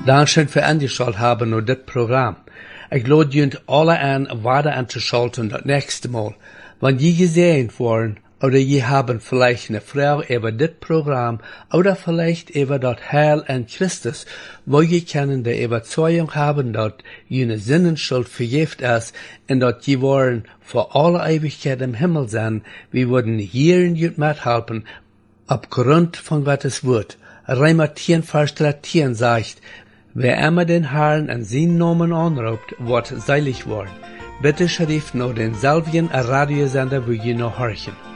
Dankeschön für angeschaut haben nur das Programm. Ich lade junt alle an, weiter anzuschalten das nächste Mal. Wenn je gesehen worden, oder je haben vielleicht eine Frau über das Programm, oder vielleicht über das Heil an Christus, wo je können die Überzeugung haben, dass jene Sinnenschuld vergift ist, und dass je wollen vor alle Ewigkeit im Himmel sein, wir würden hier in jut mithelfen, aufgrund von was es wird. Römer 10, Vers 13 sagt, wer immer den Herrn an seinen Namen anruft, wird seilig worden. Bitte schrift nur den selben Radiosender, wo ihr noch horchen.